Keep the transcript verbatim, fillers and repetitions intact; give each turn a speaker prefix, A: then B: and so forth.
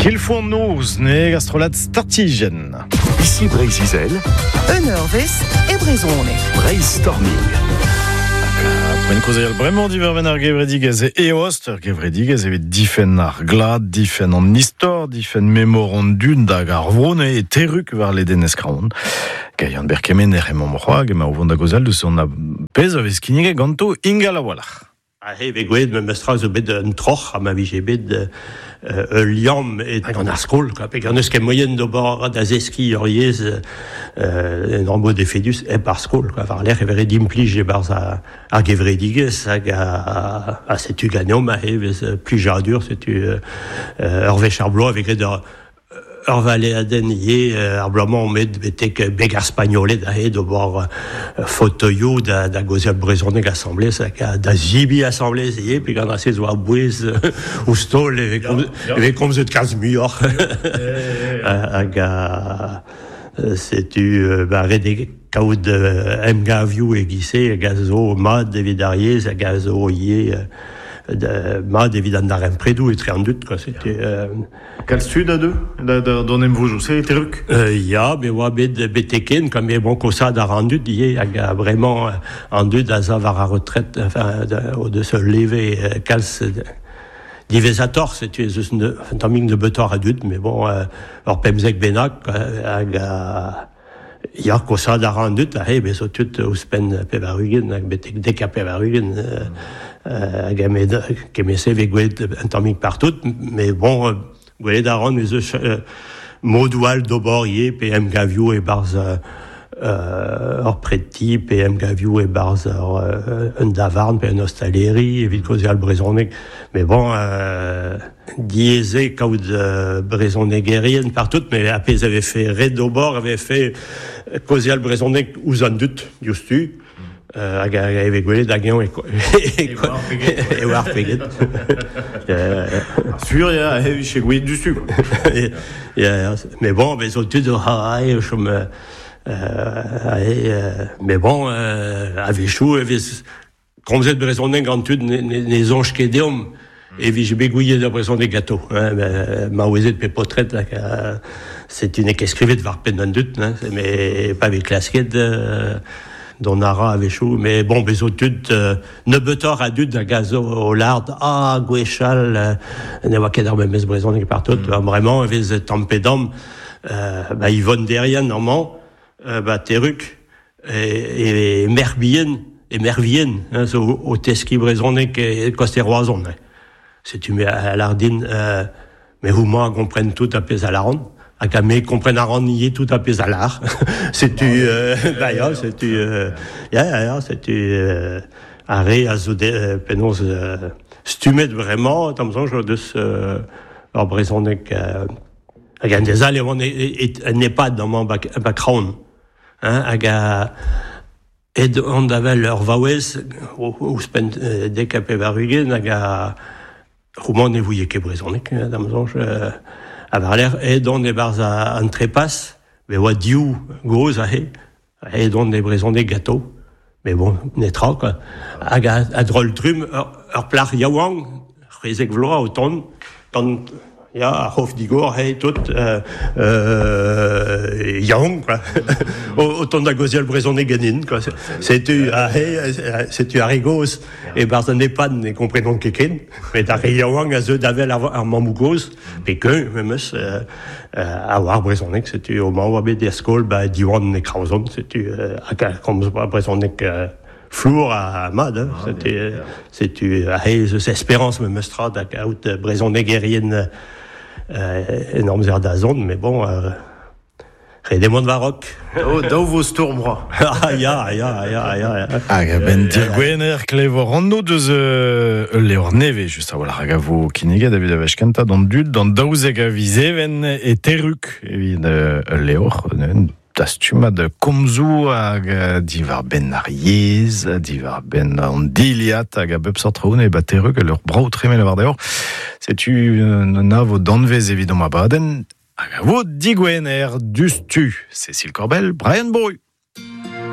A: Kilfournoz, ne gastrolat startigen.
B: Ici Brézizel,
C: Eurvest et Brezone.
B: Brainstorming.
A: Bren kozeial bremañ diverven ar gevredigez e ost, ar gevredigez evet difen ar glad, difen an istor, difen memor an dun dag ar vrone e teruk war leden eskraon. Gaian berkemen er emam roag, ema o vont da gozal de son a pez a vez kinige ganto ingal a walach.
D: Ah, he, ve gwelet me mestra zo bet un troch a ma vije bet euh, liam et an ar skol, quoi. Pek an eus ket moyen d'ober da zeski ur yez euh, en rambo de fedus e par skol, quoi. Var l'air evere dimplij e barz a, a gevredigez hag a, a setu ganeom a he vez plij a dur, setu euh, ur vech ar blo avec red ur vale aden ye ar blaman met betek beg ar spagnolet da he d'ober fotoio da, da gozial brezhoneg assemblez hag a da zibi assemblez ye pe gant asez oa bouez ou stol evek komz eut kalz muioc'h hag a setu ba redeg kaout em gavioù e gise hag a zo mad evit ar yez hag a zo ye de mad evit an ar empredou etre an dut, quoi. C'était euh,
A: Quel sud a deux da, da, don em vojou, c'est teruk
D: euh, ya, be oa bet beteken, comme e bon kosa da an dut ye hag a vraiment an dut a zav ar a retraite, enfin o de se leve kalz divez a tor, setu eus eus un tammig de betor a dut, mais bon euh, ur pemzek bennak hag a ya kosa da an dut a he bez o tut ouspen pevarugen hag betek dek a pevarugen euh, hag a med kemese ve gwelet un tammig partout, mais bon gwelet a ran eus eus modoual d'obor ye pe em gavioù e barz euh, ur preti pe em gavioù e barz ur euh, un davarn pe un ostaleri evit kozial brezhoneg, mais bon euh, dieze kaout euh, brezhonegerien partout, mais apez avait fait red d'obor avait fait kozial brezhoneg ouz an dut justu euh, hag a eve gwelet hag eon e war peget
A: Sur, ya, he vich e gwelet dustu, quoi.
D: mais bon, mais au tout de ah, ah, chom euh, euh, mais bon euh, avechou evez komzet brezhoneg an tud ne, ne, ne zonj ket deom evit begouillet da brezhoneg gato, hein, ma oezet pe potret là, euh, c'est une écrivet var pen an dut, hein, mais pas avec lasket euh, don ara avechou, mais bon bez o tud euh, ne betor a dut da gazo o lard ah gwechal euh, ne oa ket ar memez brezhoneg partout, mm. Vraiment evez tampedam euh, ba Yvonne derrière normand euh, bah teruk et, et merbien et mervien, hein, so, au teski brezhoneg et koster roazon, hein. C'est tu mets à lardine euh, mais ou moi comprennent tout à pez à la ronde à camé comprennent à ronde nier tout à pez à l'art c'est tu euh, bah ya c'est tu euh, ya ya ya c'est tu euh, arrêt à zode penos euh, stumet vraiment comme ça je de ce leur brezhoneg euh, again des allées on est n'est pas dans mon background, hein, aga et on avait leur vaouez ou spend dek a pevarugen aga rouman ne vouillez que brezhoneg damzonj a var l'air et don des bars à un trépasse mais oa diou goz a he et don des brezhoneg gâteau, mais bon netra, quoi. Aga a drôle drum ur plar yaouang rezek vloa o ton ton ya a hof digor hey tout euh, euh, yaouang, quoi. O ton da gozial brezhoneg ganin, quoi. C'est tu a hey c'est tu a rigos et barz an epad ne komprenon keken, mais da yaouang a zeu davel ar mamou goz pe que memes euh, a war brezhoneg, c'est tu o maou a bet der skol ba diwan ne kraozon, c'est tu a kom brezhoneg flour à mad, hein. Ah, c'était bien, bien. C'est tu a hey espérance me mestra da kaout brezhonegerien euh, énormes airs d'azon, mais bon euh, redemont varok.
A: Oh, da vos stormra.
D: Ah ya ya ya ya.
A: Hag a ben dir gwener klevor an no deus euh, leor neve just a wala hag a vo kinege David a vech kenta dan dud dan daouzeg a vizeven e teruk evit euh, leor dastuma de komzou hag divar ben ar yez, divar ben an diliat hag a bep sortraoun e bat teruk leur brao tremel a var deor. Setu na vo danvez evidom a baden hag a vo digwener dustu. Cécile Corbel, Brian Boru.